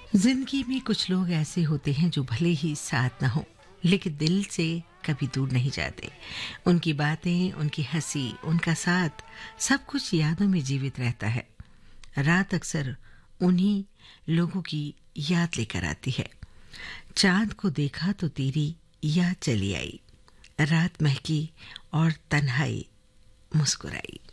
जिंदगी में कुछ लोग ऐसे होते हैं जो भले ही साथ ना हो लेकिन दिल से कभी दूर नहीं जाते। उनकी बातें, उनकी हंसी, उनका साथ, सब कुछ यादों में जीवित रहता है। रात अक्सर उन्हीं लोगों की याद लेकर आती है। चांद को देखा तो तेरी याद चली आई, रात महकी और तन्हाई मुस्कुराई।